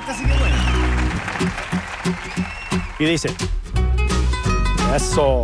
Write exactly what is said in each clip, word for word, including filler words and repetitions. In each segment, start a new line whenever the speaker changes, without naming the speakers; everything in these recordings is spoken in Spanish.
esta sí que es buena. Y dice... Eso.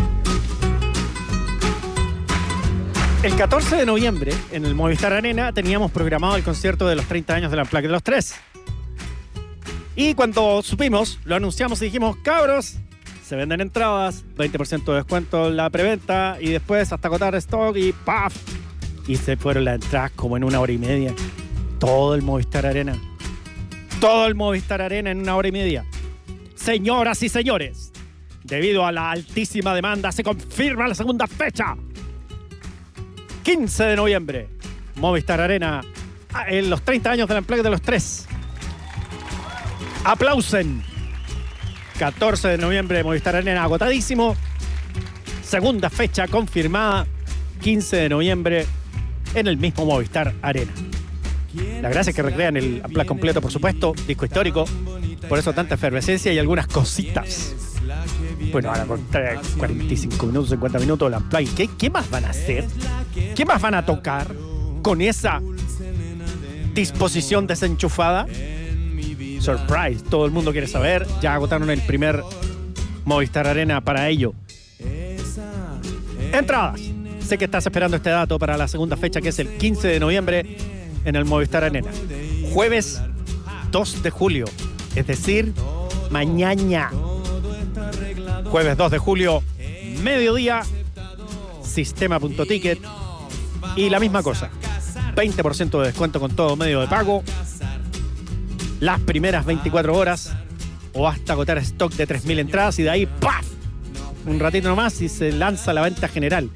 El catorce de noviembre, en el Movistar Arena, teníamos programado el concierto de los treinta años de la Unplugged de los Tres. Y cuando supimos, lo anunciamos y dijimos, cabros, se venden entradas, veinte por ciento de descuento en la preventa y después hasta agotar stock y ¡paf! Y se fueron las entradas como en una hora y media. Todo el Movistar Arena. Todo el Movistar Arena en una hora y media. Señoras y señores, debido a la altísima demanda, se confirma la segunda fecha. quince de noviembre, Movistar Arena, en los treinta años de la Unplugged de los Tres. Aplausen. catorce de noviembre, Movistar Arena, agotadísimo. Segunda fecha confirmada, quince de noviembre, en el mismo Movistar Arena. La gracia es que recrean el Unplugged completo, por supuesto, disco histórico. Por eso tanta efervescencia y algunas cositas. Bueno, ahora con cuarenta y cinco minutos, cincuenta minutos la Unplugged. ¿Qué, ¿Qué más van a hacer? ¿Qué más van a tocar con esa disposición desenchufada? Surprise, todo el mundo quiere saber. Ya agotaron el primer Movistar Arena para ello. Entradas. Sé que estás esperando este dato para la segunda fecha, que es el quince de noviembre en el Movistar Arena. Jueves dos de julio, es decir, mañana. Jueves dos de julio, mediodía, sistema.ticket y la misma cosa. veinte por ciento de descuento con todo medio de pago. Las primeras veinticuatro horas o hasta agotar stock de tres mil entradas y de ahí ¡paf! Un ratito nomás y se lanza la venta general.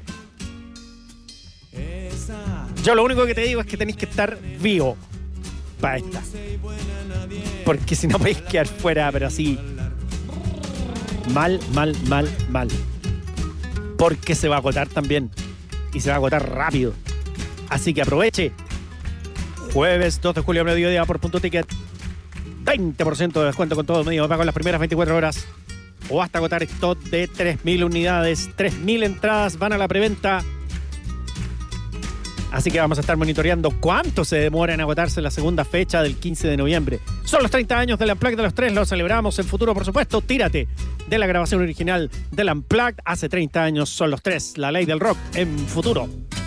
Yo lo único que te digo es que tenéis que estar vivo para esta. Porque si no podéis quedar fuera, pero así... Mal, mal, mal, mal. Porque se va a agotar también. Y se va a agotar rápido. Así que aproveche. Jueves dos de julio, mediodía por punto ticket. veinte por ciento de descuento con todo medio de pago en las primeras veinticuatro horas. O hasta agotar stock de tres mil unidades. tres mil entradas van a la preventa. Así que vamos a estar monitoreando cuánto se demora en agotarse la segunda fecha del quince de noviembre. Son los treinta años del Unplugged de los Tres. Lo celebramos en futuro, por supuesto. Tírate de la grabación original del Unplugged. Hace treinta años son los tres. La ley del rock en futuro.